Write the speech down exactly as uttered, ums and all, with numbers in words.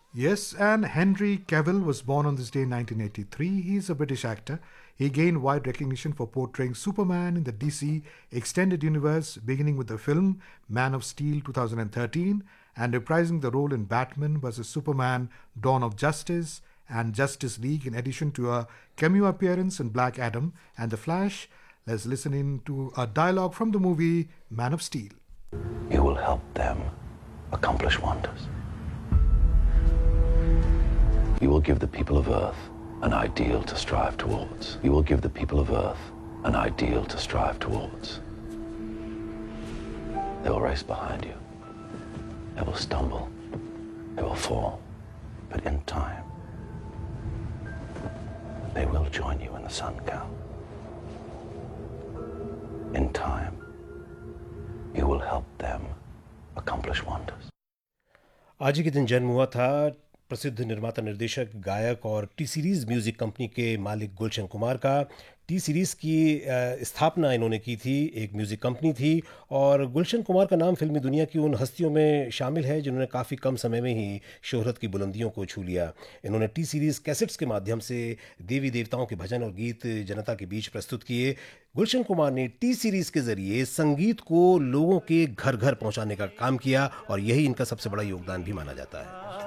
Yes, and Henry Cavill was born on this day in nineteen eighty-three. He is a British actor. He gained wide recognition for portraying Superman in the D C Extended Universe, beginning with the film Man of Steel twenty thirteen and reprising the role in Batman versus Superman Dawn of Justice and Justice League, in addition to a cameo appearance in Black Adam and The Flash. Let's listen in to a dialogue from the movie Man of Steel. You will help them accomplish wonders. You will give the people of Earth an ideal to strive towards. You will give the people of Earth an ideal to strive towards. They will race behind you. They will stumble. They will fall. But in time, they will join you in the sun, Cal. In time, you will help them accomplish wonders. आज ही के दिन जन्म हुआ था प्रसिद्ध निर्माता, निर्देशक, गायक और टी सीरीज़ म्यूज़िक कंपनी के मालिक गुलशन कुमार का। टी सीरीज़ की स्थापना इन्होंने की थी, एक म्यूज़िक कंपनी थी, और गुलशन कुमार का नाम फिल्मी दुनिया की उन हस्तियों में शामिल है जिन्होंने काफ़ी कम समय में ही शोहरत की बुलंदियों को छू लिया। इन्होंने टी सीरीज़ कैसेट्स के माध्यम से देवी देवताओं के भजन और गीत जनता के बीच प्रस्तुत किए। गुलशन कुमार ने टी सीरीज़ के ज़रिए संगीत को लोगों के घर घर पहुँचाने का काम किया और यही इनका सबसे बड़ा योगदान भी माना जाता है।